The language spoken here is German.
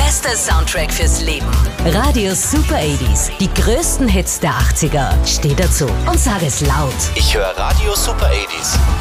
beste Soundtrack fürs Leben. Radio Super 80s. Die größten Hits der 80er. Steh dazu und sag es laut. Ich höre Radio Super 80s.